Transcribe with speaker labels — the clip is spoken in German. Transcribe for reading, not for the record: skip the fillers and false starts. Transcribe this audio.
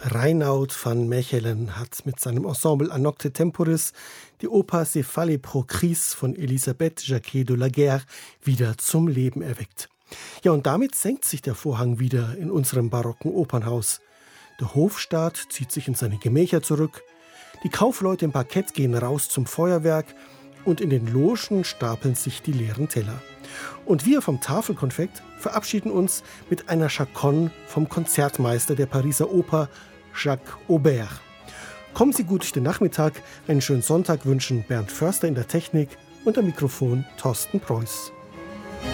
Speaker 1: Reinoud van Mechelen hat mit seinem Ensemble A Nocte Temporis die Oper Céphale pro Chris von Elisabeth Jacquet de la Guerre wieder zum Leben erweckt. Ja, und damit senkt sich der Vorhang wieder in unserem barocken Opernhaus. Der Hofstaat zieht sich in seine Gemächer zurück, die Kaufleute im Parkett gehen raus zum Feuerwerk und in den Logen stapeln sich die leeren Teller. Und wir vom Tafelkonfekt verabschieden uns mit einer Chaconne vom Konzertmeister der Pariser Oper, Jacques Aubert. Kommen Sie gut durch den Nachmittag, einen schönen Sonntag wünschen Bernd Förster in der Technik und am Mikrofon Thorsten Preuß.